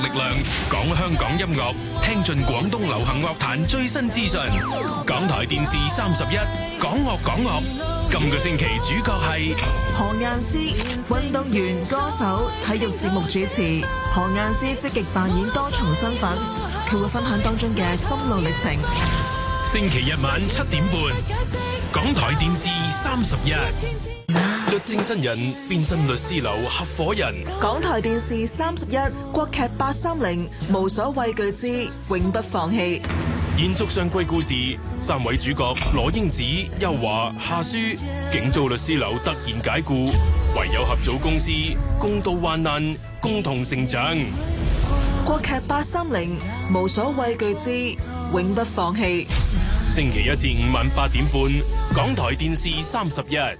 力量，講香港音樂，聽盡廣東流行樂壇最新資訊。港台電視31，講樂講樂。今個星期主角係何雁詩，運動員、歌手、體育節目主持。何雁詩積極扮演多重身份，佢會分享當中嘅心路歷程。 星期日晚7點半，港台電視31。律政新人變身律師樓合夥人。 港台電視31，國劇830，無所畏懼之永不放棄。 延續上季故事，3位主角羅英子、邱華、夏書，竟遭律師樓突然解雇，唯有合組公司，共度患難，共同成長。 國劇830，無所畏懼之永不放棄。 星期一至五晚8點半，港台電視31。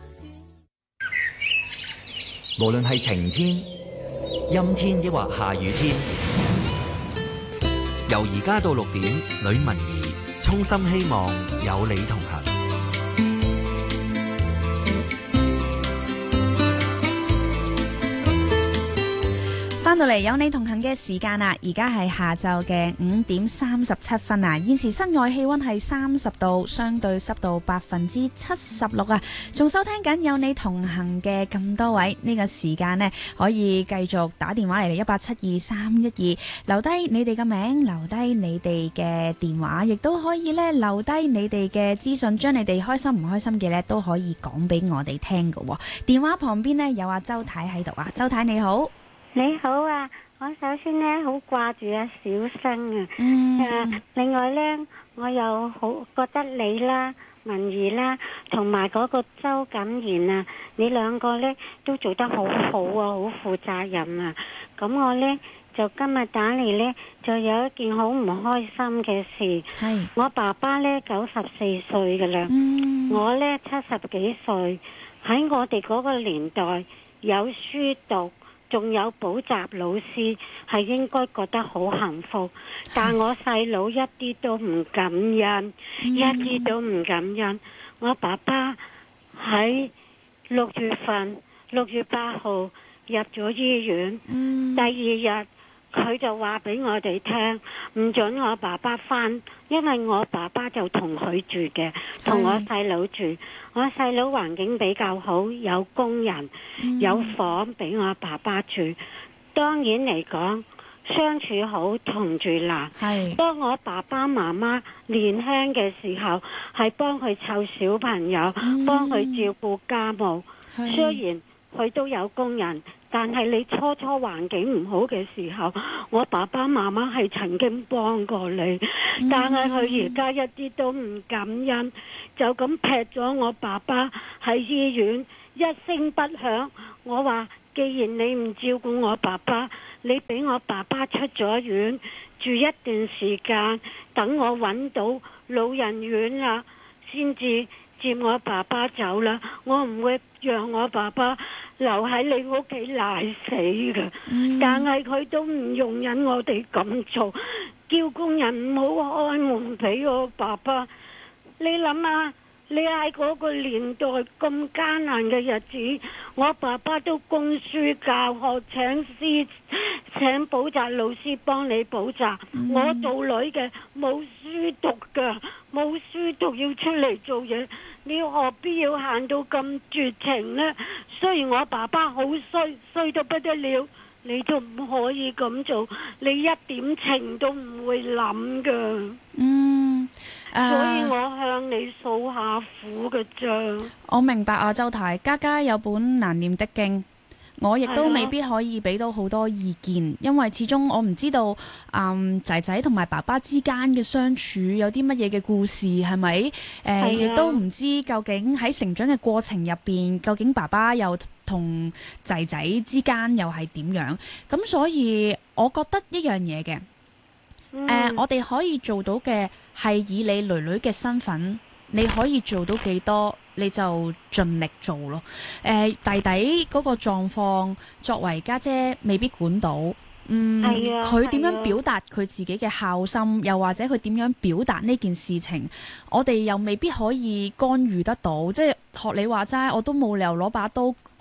無論係晴天、陰天抑或下雨天，由而家到6點，呂文儀衷心希望有你同行。 翻到嚟有你同行嘅時間啦，而家係下晝嘅5點37分啊！現時室外氣溫係30度，相對濕度76%啊！仲收聽緊有你同行嘅咁多位，呢個時間呢，可以繼續打電話嚟1872312，留低你哋嘅名，留低你哋嘅電話，亦都可以呢留低你哋嘅資訊，將你哋開心唔開心嘅呢都可以講俾我哋聽㗎。電話旁邊呢，有阿周太喺度啊，周太你好。 你好啊，我首先呢，好掛住阿小生啊，另外呢，我又好覺得你啦、文儀啦，同埋嗰個周錦賢啊，你兩個呢都做得好好啊，好負責任啊。咁我呢，就今日打嚟呢，就有一件好唔開心嘅事。係我爸爸呢94歲噶啦，我呢70幾歲，喺我哋嗰個年代有書讀，仲有補習老師，係應該覺得好幸福。但我細佬一啲都唔感恩，一啲都唔感恩。我爸爸喺6月8號入咗醫院，第二日佢就話俾我哋聽，唔准我爸爸返，因為我爸爸就同佢住嘅，同我細佬住。我細佬環境比較好，有工人，有房俾我爸爸住。當然嚟講，相處好，同住難。當我爸爸媽媽年輕嘅時候，係幫佢湊小朋友，幫佢照顧家務。雖然佢都有工人，但係你初環境唔好嘅時候，我爸爸媽媽係曾經幫過你，但係佢而家一啲都唔感恩，就咁劈咗我爸爸喺醫院，一聲不響。我話既然你唔照顧我爸爸，你俾我爸爸出咗院住一段時間，等我揾到老人院啦，先至接我爸爸走啦。我唔會讓我爸爸留喺你屋企賴死㗎。但係佢都唔容忍我哋咁做，叫工人唔好開門俾我爸爸。你諗下，你喺嗰個年代咁艱難嘅日子，我爸爸都供書教學，請補習老師幫你補習。我做女嘅冇書讀㗎，冇書讀要出嚟做嘢，你何必要行到咁絕情呢？雖然我爸爸好衰到不得了，你都唔可以咁做，你一點情都唔會諗㗎。所以我向你訴下苦嘅啫。 我明白啊，周太，家家有本難念的經，我亦都未必可以俾到好多意見，因為始終我唔知道仔仔同埋爸爸之間嘅相處有啲乜嘢嘅故事，係咪？亦都唔知究竟喺成長嘅過程入邊，究竟爸爸又同仔仔之間又係點樣？咁所以我覺得一樣嘢嘅。我哋可以做到嘅係以你囡囡嘅身份，你可以做到幾多，你就盡力做咯。弟弟嗰個狀況，作為家姐未必管到。佢點樣表達佢自己嘅孝心，又或者佢點樣表達呢件事情，我哋又未必可以干預得到。即係學你話齋，我都冇理由攞把刀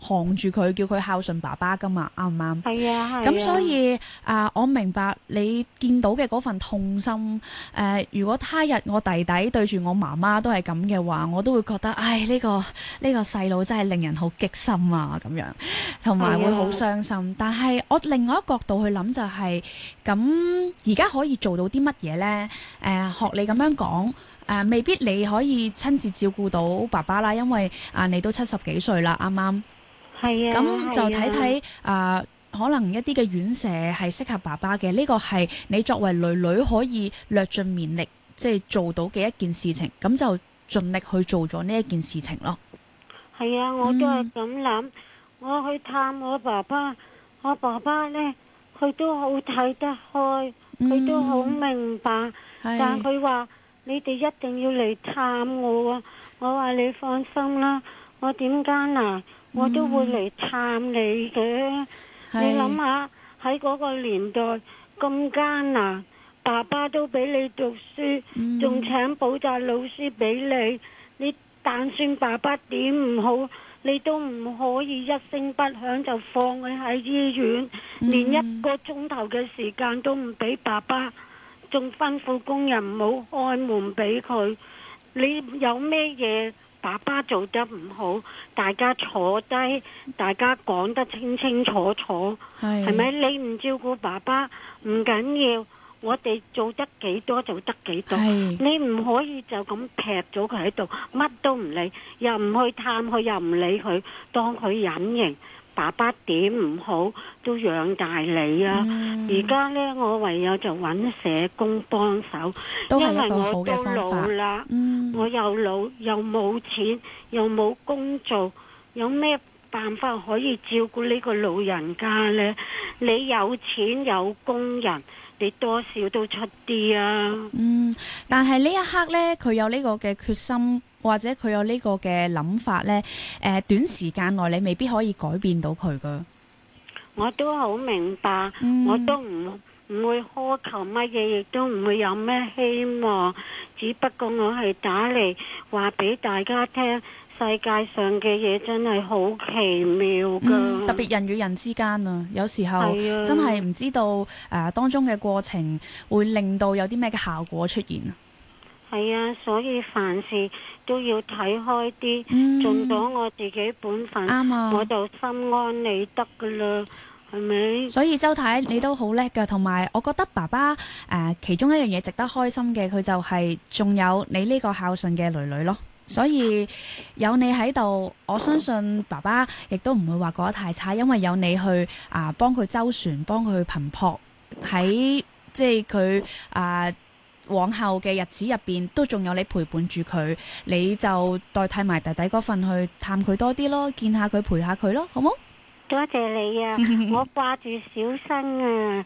扛住佢，叫佢孝順爸爸噶嘛，啱唔啱？ 係啊，係。 咁所以我明白你見到嘅嗰份痛心。如果他日我弟弟對住我媽媽都係咁嘅話，我都會覺得，唉，呢個細路真係令人好激心啊，咁樣，同埋會好傷心。但係我另外一個角度去諗就係，咁而家可以做到啲乜嘢呢？學你咁樣講。未必你可以親自照顧到爸爸啦，因為你都70幾歲啦，啱啱？ 係啊。 咁就睇睇可能一啲嘅院舍係適合爸爸嘅，呢個係你作為女女可以略盡綿力即係做到嘅一件事情，咁就盡力去做咗呢一件事情咯。 係啊，我都係咁諗。我去探我爸爸，我爸爸呢，佢都好睇得開，佢都好明白，但佢話，你哋一定要嚟探我啊！我話你放心啦，我點艱難我都會嚟探你嘅。你諗下喺嗰個年代咁艱難，爸爸都俾你讀書，仲請補習老師俾你。你但算爸爸點唔好，你都唔可以一聲不響就放佢喺醫院，連1個鐘頭嘅時間都唔俾爸爸。仲吩咐工人唔好開門俾佢。你有咩嘢爸爸做得唔好，大家坐低，大家講得清清楚楚，係咪？你唔照顧爸爸唔緊要，我哋做得幾多就得幾多。你唔可以就咁劈咗佢喺度，乜都唔理，又唔去探佢，又唔理佢，當佢隱形。爸爸點唔好都養大你啊！而家呢，我唯有就揾社工幫手，因為我都老啦，我又老又冇錢又冇工做，有咩辦法可以照顧呢個老人家呢？你有錢有工人，你多少都出啲啊！ 但係呢一刻呢，佢有呢個嘅決心，或者佢有呢個嘅諗法呢，短時間內你未必可以改變到佢噶。 我都好明白，我都唔會苛求乜嘢，亦都唔會有咩希望。只不過我係打嚟話俾大家聽，世界上嘅嘢真係好奇妙噶。 特別人與人之間啊，有時候真係唔知道當中嘅過程會令到有啲咩嘅效果出現啊。 係啊，所以凡事都要睇開啲，盡到我自己本分，我就心安理得噶啦，係咪？ 所以周太你都好叻噶，同埋我覺得爸爸其中一樣嘢值得開心嘅，佢就係仲有你呢個孝順嘅女女咯。所以有你喺度，我相信爸爸亦都唔會話過得太差，因為有你去幫佢周旋，幫佢頻撲喺即係佢往後嘅日子入邊都仲有你陪伴住佢，你就代替埋弟弟嗰份去探佢多啲咯，見下佢陪下佢咯，好冇？ 多謝你啊，我掛住小生啊。